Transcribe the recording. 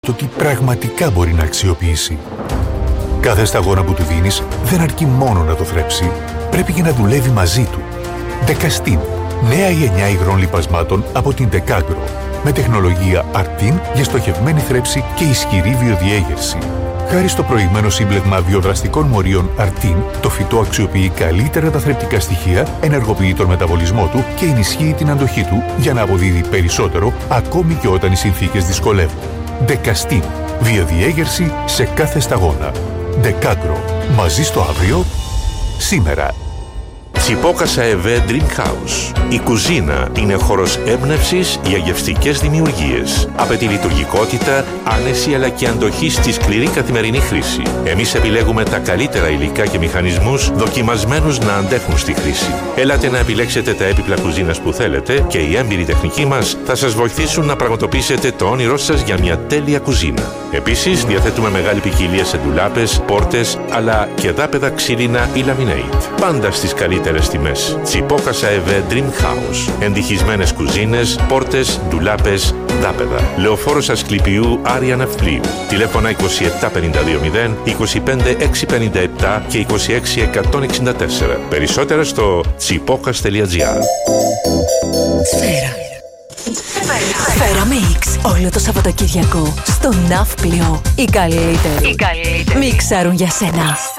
το τι πραγματικά μπορεί να αξιοποιήσει. Κάθε σταγόνα που του δίνεις δεν αρκεί μόνο να το θρέψει, πρέπει και να δουλεύει μαζί του. Decastin, νέα γενιά υγρών λιπασμάτων από την Decagro, με τεχνολογία Artin για στοχευμένη θρέψη και ισχυρή βιοδιέγερση. Χάρη στο προηγμένο σύμπλεγμα βιοδραστικών μορίων Artin, το φυτό αξιοποιεί καλύτερα τα θρεπτικά στοιχεία, ενεργοποιεί τον μεταβολισμό του και ενισχύει την αντοχή του για να αποδίδει περισσότερο ακόμη και όταν οι συνθήκες δυσκολεύουν. Decastin, βιοδιέγερση σε κάθε σταγόνα. Decagro, μαζί στο αύριο, σήμερα. Τσιπόκασα ΕΒΕ Dream House. Η κουζίνα είναι χώρος έμπνευσης για γευστικές δημιουργίες. Απαιτεί λειτουργικότητα, άνεση αλλά και αντοχή στη σκληρή καθημερινή χρήση. Εμείς επιλέγουμε τα καλύτερα υλικά και μηχανισμούς δοκιμασμένους να αντέχουν στη χρήση. Έλατε να επιλέξετε τα έπιπλα κουζίνας που θέλετε και οι έμπειροι τεχνικοί μας θα σας βοηθήσουν να πραγματοποιήσετε το όνειρό σας για μια τέλεια κουζίνα. Επίσης, διαθέτουμε μεγάλη ποικιλία σε ντουλάπες, πόρτες αλλά και δάπεδα ξύλινα ή laminate. Πάντα στις καλύτερες τιμές. Τσιπόκασα ΕΒΕ Dream House. Εντυχισμένες κουζίνες, πόρτες, ντουλάπες, δάπεδα. Λεωφόρος Ασκληπιού, Άρια Ναυπλίου. Τηλέφωνα 27520, 25657 και 26164. Περισσότερα στο tsipokas.gr. Σφαίρα. Σφαίρα Mix. Όλο το Σαββατοκύριακο στο Ναύπλιο. Οι καλύτεροι μιξάρουν για σένα.